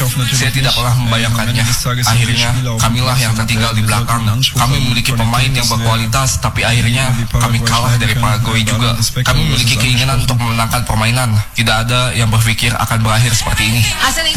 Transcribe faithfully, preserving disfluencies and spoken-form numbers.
Saya tidak pernah membayangkannya. Akhirnya, kamilah yang tertinggal di belakang. Kami memiliki pemain yang berkualitas, tapi akhirnya kami kalah dari Paraguay juga. Kami memiliki keinginan untuk memenangkan permainan. Tidak ada yang berpikir akan berakhir seperti ini.